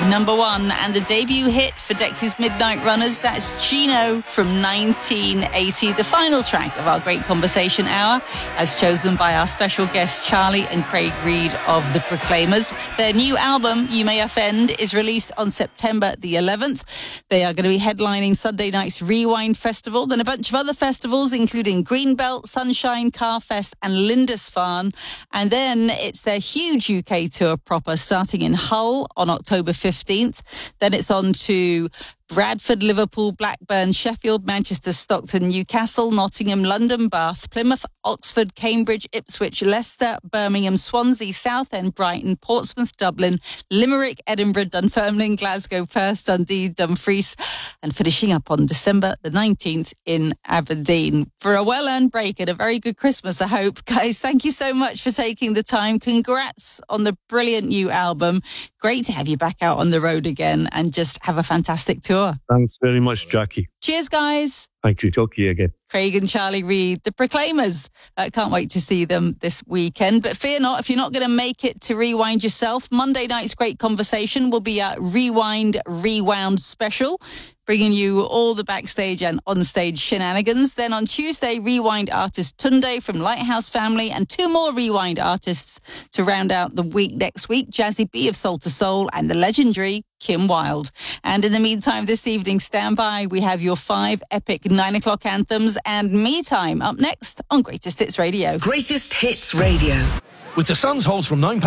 number 1, and the debut hit for Dexy's Midnight Runners, that's Chino from 1980, the final track of our Great Conversation Hour, as chosen by our special guests Charlie and Craig Reid of The Proclaimers. Their new album, You May Offend, is released on September the 11th. They are going to be headlining Sunday night's Rewind Festival, then a bunch of other festivals, including Greenbelt, Sunshine, Carfest and Lindisfarne. And then it's their huge UK tour proper, starting in Hull on October 15th. Then it's on to Bradford, Liverpool, Blackburn, Sheffield, Manchester, Stockton, Newcastle, Nottingham, London, Bath, Plymouth, Oxford, Cambridge, Ipswich, Leicester, Birmingham, Swansea, Southend, Brighton, Portsmouth, Dublin, Limerick, Edinburgh, Dunfermline, Glasgow, Perth, Dundee, Dumfries, and finishing up on December the 19th in Aberdeen. For a well-earned break and a very good Christmas, I hope. Guys, thank you so much for taking the time. Congrats on the brilliant new album. Great to have you back out on the road again and just have a fantastic tour. Thanks very much, Jackie. Cheers, guys. Thank you. Talk to you again. Craig and Charlie Reid, The Proclaimers. Can't wait to see them this weekend. But fear not, if you're not going to make it to Rewind yourself, Monday night's Great Conversation will be a Rewind Rewound special, bringing you all the backstage and onstage shenanigans. Then on Tuesday, Rewind artist Tunde from Lighthouse Family and 2 more Rewind artists to round out the week next week, Jazzy B of Soul to Soul and the legendary Kim Wilde. And in the meantime, this evening, stand by. We have your 5 epic 9 o'clock anthems and Me Time up next on Greatest Hits Radio. Greatest Hits Radio. With the Suns holds from £9